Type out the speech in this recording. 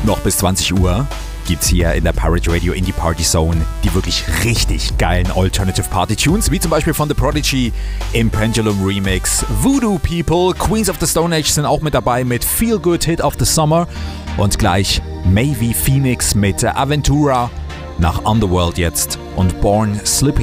Noch bis 20 Uhr gibt's hier in der Pirate Radio Indie Party Zone die wirklich richtig geilen Alternative Party Tunes, wie zum Beispiel von The Prodigy im Pendulum Remix. Voodoo People, Queens of the Stone Age sind auch mit dabei mit Feel Good Hit of the Summer und gleich Maybe Phoenix mit Aventura, nach Underworld jetzt und Born Slippy.